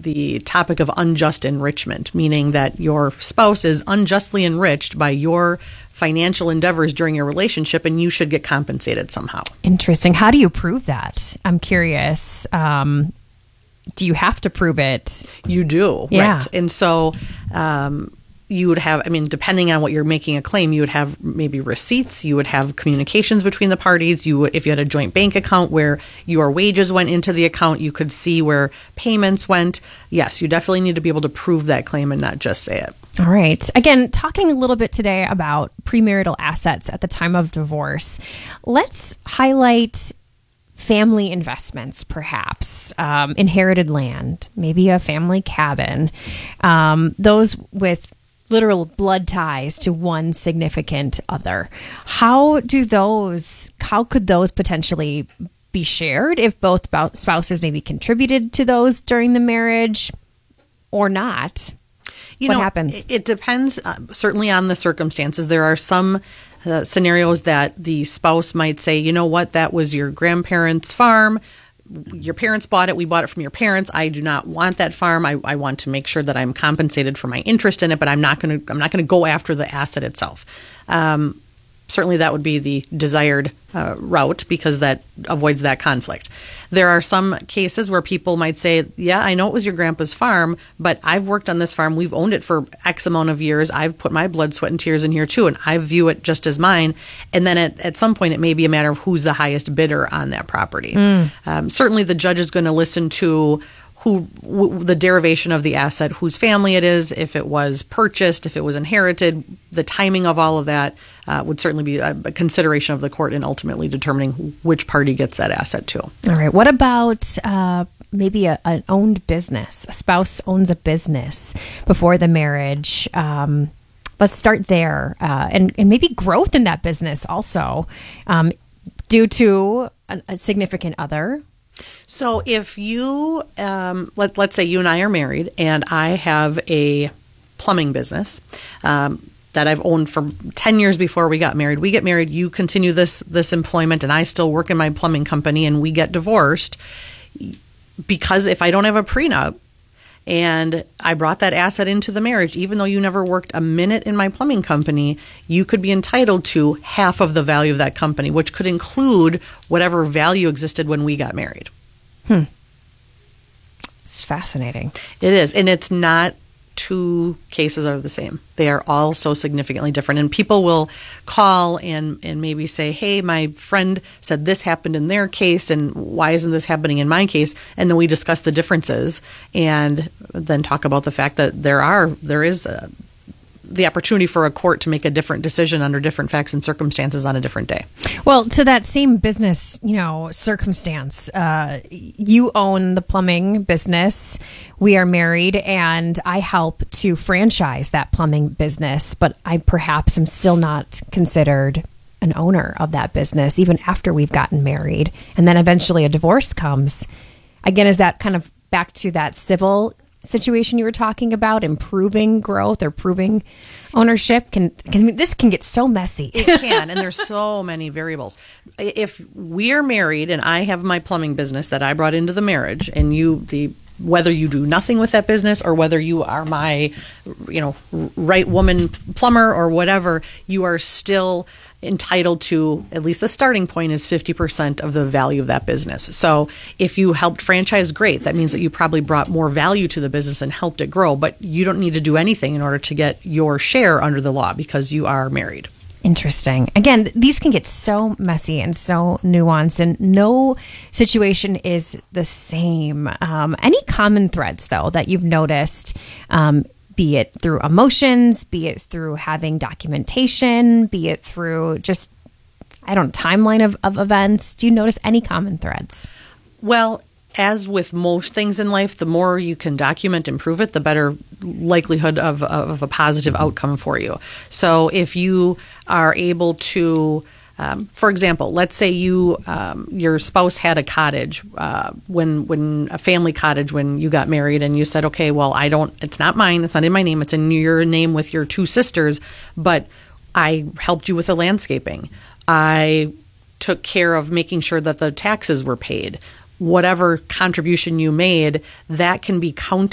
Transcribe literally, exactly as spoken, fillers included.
the topic of unjust enrichment, meaning that your spouse is unjustly enriched by your financial endeavors during your relationship, and you should get compensated somehow. Interesting. How do you prove that? I'm curious. Um, do you have to prove it? You do, yeah. Right? And so um, you would have, I mean, depending on what you're making a claim, you would have maybe receipts, you would have communications between the parties. You would, if you had a joint bank account where your wages went into the account, you could see where payments went. Yes, you definitely need to be able to prove that claim and not just say it. All right. Again, talking a little bit today about premarital assets at the time of divorce. Let's highlight family investments, perhaps, um, inherited land, maybe a family cabin, um, those with literal blood ties to one significant other. How do those, how could those potentially be shared if both spouses maybe contributed to those during the marriage or not? You what know, happens? It, it depends uh, certainly on the circumstances. There are some uh, scenarios that the spouse might say, you know what, that was your grandparents' farm. Your parents bought it. We bought it from your parents. I do not want that farm. I, I want to make sure that I'm compensated for my interest in it, but I'm not going to. I'm not going to go after the asset itself. Um, certainly, that would be the desired uh, route because that avoids that conflict. There are some cases where people might say, "Yeah, I know it was your grandpa's farm, but I've worked on this farm. We've owned it for X amount of years. I've put my blood, sweat, and tears in here too, and I view it just as mine." And then at, at some point, it may be a matter of who's the highest bidder on that property. Mm. Um, certainly, the judge is going to listen to who w- the derivation of the asset, whose family it is, if it was purchased, if it was inherited, the timing of all of that uh, would certainly be a, a consideration of the court in ultimately determining which party gets that asset to. All right. What about uh, maybe a, an owned business? A spouse owns a business before the marriage. Um, let's start there. Uh, and, and maybe growth in that business also um, due to a, a significant other. So if you, um, let, let's say you and I are married and I have a plumbing business um, that I've owned for ten years before we got married. We get married, you continue this this employment, and I still work in my plumbing company, and we get divorced. Because if I don't have a prenup and I brought that asset into the marriage, even though you never worked a minute in my plumbing company, you could be entitled to half of the value of that company, which could include whatever value existed when we got married. Hmm. It's fascinating. It is. And it's not two cases are the same. They are all so significantly different. And people will call and, and maybe say, hey, my friend said this happened in their case, and why isn't this happening in my case? And then we discuss the differences and then talk about the fact that there are there is a, the opportunity for a court to make a different decision under different facts and circumstances on a different day. Well, to that same business, you know, circumstance, uh, you own the plumbing business. We are married, and I help to franchise that plumbing business, but I perhaps am still not considered an owner of that business, even after we've gotten married. And then eventually a divorce comes. Again, is that kind of back to that civil situation you were talking about, improving growth or proving ownership? Can, can this can get so messy. It can, and there's so many variables. If we're married and I have my plumbing business that I brought into the marriage, and you the whether you do nothing with that business or whether you are my, you know, right woman plumber or whatever, you are still entitled to, at least the starting point is fifty percent of the value of that business. So if you helped franchise, great. That means that you probably brought more value to the business and helped it grow, but you don't need to do anything in order to get your share under the law because you are married. Interesting. Again, these can get so messy and so nuanced, and no situation is the same. Um, any common threads, though, that you've noticed, um, be it through emotions, be it through having documentation, be it through just, I don't know, timeline of, of events? Do you notice any common threads? Well, as with most things in life, the more you can document and prove it, the better likelihood of, of a positive outcome for you. So if you are able to, um, for example, let's say you um, your spouse had a cottage uh, when when a family cottage when you got married, and you said, okay, well, I don't, it's not mine, it's not in my name, it's in your name with your two sisters, but I helped you with the landscaping. I took care of making sure that the taxes were paid. Whatever contribution you made, that can be counted